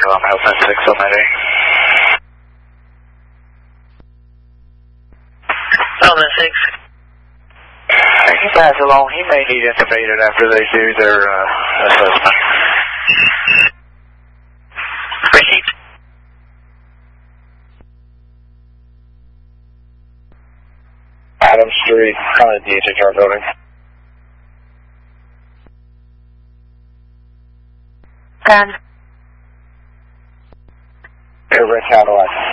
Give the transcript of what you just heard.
Lima Alpha 6 on that day. Lima 6. I can pass along. He may need intubated after they do their assessment. Receipt. Adams Street, front of the DHHR building. Done. Air Red Cadillac.